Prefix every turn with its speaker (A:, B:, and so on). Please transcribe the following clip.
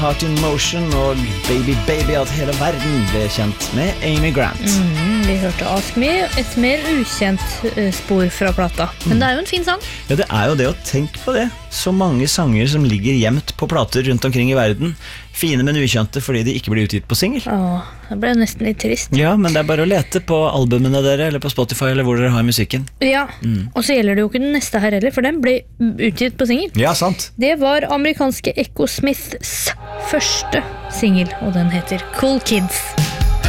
A: Heart in Motion og Baby Baby at hele verden ble kjent med Amy Grant.
B: Vi hørte Ask Me, et mer ukjent spor fra plata. Men det jo en fin sang.
A: Ja, det jo det å tenke på det. Så mange sanger som ligger gjemt på plater rundt omkring i verden. Fine, men ukjente fordi de ikke blir utgitt på single.
B: Det ble nesten litt trist.
A: Ja, men det bare å lete på albumene dere, eller på Spotify, eller hvor dere har musikken.
B: Ja, og så gjelder det jo ikke den neste her heller, for den ble utgitt på single.
A: Ja, sant.
B: Det var amerikanske Echo Smiths første single, og den heter Cool Kids.